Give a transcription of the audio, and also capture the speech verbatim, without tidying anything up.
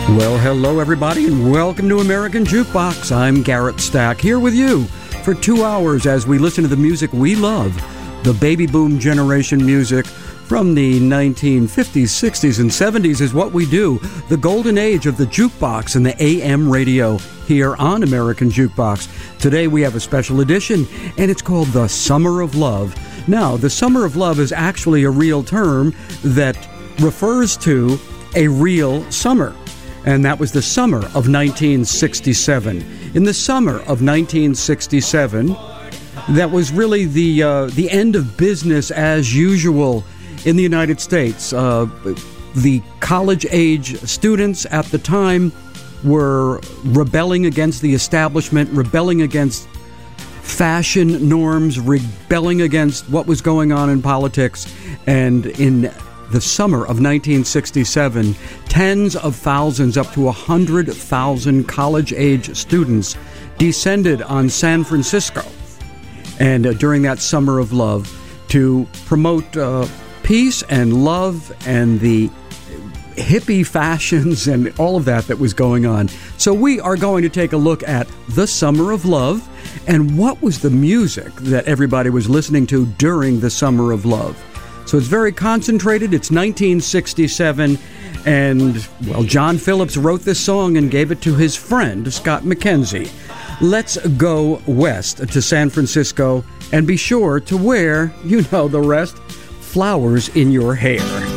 Well, hello, everybody, and welcome to American Jukebox. I'm Garrett Stack, here with you for two hours as we listen to the music we love, the baby boom generation music from the nineteen fifties, sixties, and seventies is what we do, the golden age of the jukebox and the A M radio here on American Jukebox. Today we have a special edition, and it's called The Summer of Love. Now, the Summer of Love is actually a real term that refers to a real summer. And that was the summer of nineteen sixty-seven. In the summer of nineteen sixty-seven, that was really the uh, the end of business as usual in the United States. Uh, the college-age students at the time were rebelling against the establishment, rebelling against fashion norms, rebelling against what was going on in politics, and in the summer of nineteen sixty-seven, tens of thousands, up to one hundred thousand college-age students descended on San Francisco. And uh, during that summer of love, to promote uh, peace and love and the hippie fashions and all of that that was going on. So we are going to take a look at the Summer of Love and what was the music that everybody was listening to during the Summer of Love. So it's very concentrated. It's nineteen sixty-seven, and, well, John Phillips wrote this song and gave it to his friend, Scott McKenzie. Let's go west to San Francisco and be sure to wear, you know the rest, flowers in your hair.